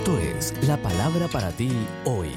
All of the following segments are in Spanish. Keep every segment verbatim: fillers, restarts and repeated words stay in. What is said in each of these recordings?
Esto es la palabra para ti hoy.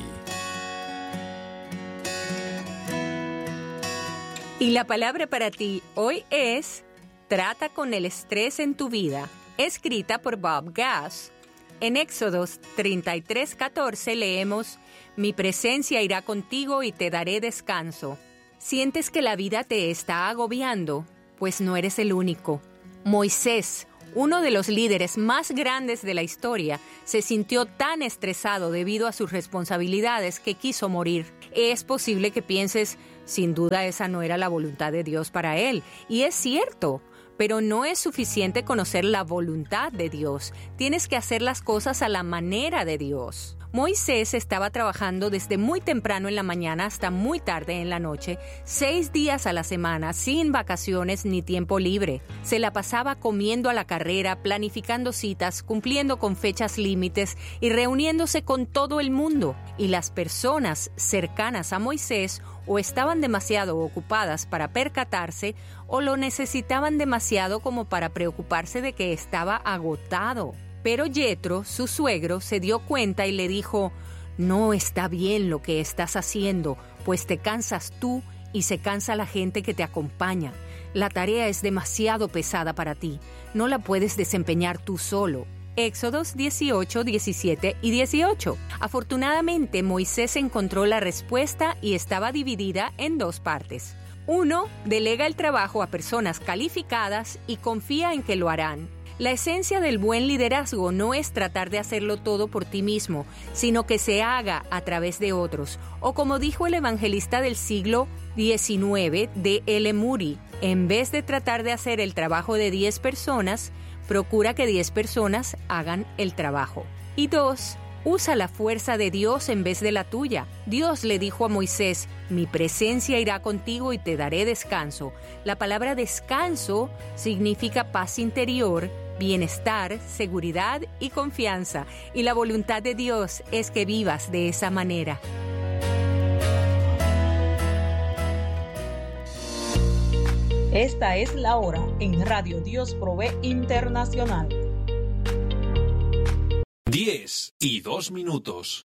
Y la palabra para ti hoy es Trata con el estrés en tu vida, escrita por Bob Gass. En Éxodos treinta y tres, catorce leemos: Mi presencia irá contigo y te daré descanso. ¿Sientes que la vida te está agobiando? Pues no eres el único. Moisés, uno de los líderes más grandes de la historia, se sintió tan estresado debido a sus responsabilidades que quiso morir. Es posible que pienses, sin duda esa no era la voluntad de Dios para él. Y es cierto, pero no es suficiente conocer la voluntad de Dios. Tienes que hacer las cosas a la manera de Dios. Moisés estaba trabajando desde muy temprano en la mañana hasta muy tarde en la noche, seis días a la semana, sin vacaciones ni tiempo libre. Se la pasaba comiendo a la carrera, planificando citas, cumpliendo con fechas límites y reuniéndose con todo el mundo. Y las personas cercanas a Moisés o estaban demasiado ocupadas para percatarse o lo necesitaban demasiado como para preocuparse de que estaba agotado. Pero Yetro, su suegro, se dio cuenta y le dijo: No está bien lo que estás haciendo, pues te cansas tú y se cansa la gente que te acompaña. La tarea es demasiado pesada para ti, no la puedes desempeñar tú solo. Éxodos dieciocho, diecisiete y dieciocho. Afortunadamente, Moisés encontró la respuesta y estaba dividida en dos partes. Uno, delega el trabajo a personas calificadas y confía en que lo harán. La esencia del buen liderazgo no es tratar de hacerlo todo por ti mismo, sino que se haga a través de otros. O como dijo el evangelista del siglo diecinueve, D. L. Moody, en vez de tratar de hacer el trabajo de diez personas, procura que diez personas hagan el trabajo. Y dos, usa la fuerza de Dios en vez de la tuya. Dios le dijo a Moisés: Mi presencia irá contigo y te daré descanso. La palabra descanso significa paz interior, bienestar, seguridad y confianza. Y la voluntad de Dios es que vivas de esa manera. Esta es la hora en Radio Dios Provee Internacional. diez y dos minutos.